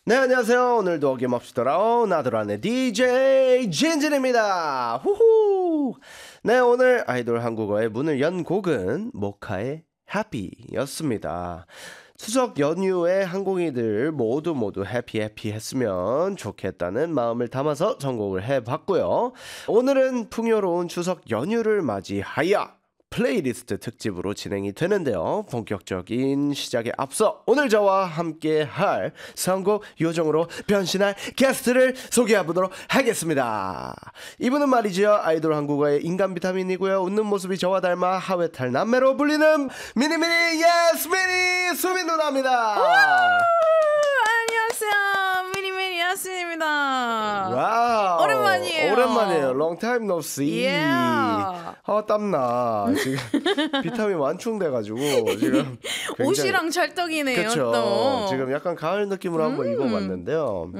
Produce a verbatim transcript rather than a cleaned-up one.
네, 안녕하세요. 오늘도 어김없이 돌아온 아들안의 디제이 진진입니다. 후후. 네, 오늘 아이돌 한국어의 문을 연 곡은 모카의 Happy였습니다. 추석 연휴에 한국인들 모두 모두 해피 해피 했으면 좋겠다는 마음을 담아서 선곡을 해봤고요. 오늘은 풍요로운 추석 연휴를 맞이하여 플레이리스트 특집으로 진행이 되는데요. 본격적인 시작에 앞서 오늘 저와 함께 할 선곡 요정으로 변신할 게스트를 소개해보도록 하겠습니다. 이분은 말이죠, 아이돌 한국어의 인간 비타민이고요. 웃는 모습이 저와 닮아 하회탈 남매로 불리는 미니미니 예스 미니 수민 누나입니다. 안녕하세요, 미니미니 야스입니다. 와우, 오랜만이에요. 오랜만이에요. Long time no see. Yeah. 아, 땀나. 지금 비타민 완충돼가지고 지금 굉장히... 옷이랑 찰떡이네요. 그쵸. 또. 지금 약간 가을 느낌으로 한번 음. 입어봤는데요.